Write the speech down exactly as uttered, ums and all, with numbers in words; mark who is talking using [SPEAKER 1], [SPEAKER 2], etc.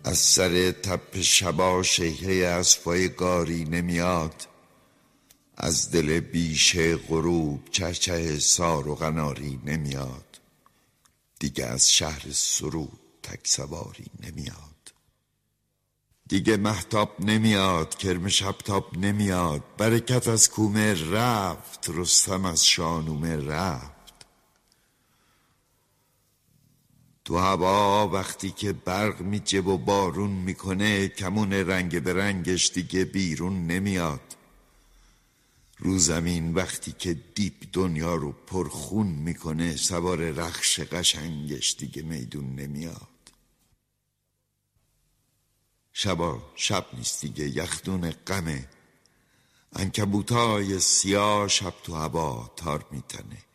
[SPEAKER 1] از سر تپ شبا شیهه اسبای گاری نمیاد، از دل بیشه غروب چهچه سار و قناری نمیاد. دیگه از شهر سرود تک سواری نمیاد. دیگه مهتاب نمیاد، کرم شبتاب نمیاد. برکت از کومه رفت، رستم از شانومه رفت. تو هوا وقتی که برق میجه و بارون میکنه، کمون رنگ به رنگش دیگه بیرون نمیاد. رو زمین وقتی که دیپ دنیا رو پرخون میکنه، سوار رخش قشنگش دیگه میدون نمیاد. شبا شب نیست دیگه، یخدون غمه. عنکبوتای سیاه شب تو هوا تار میتنه.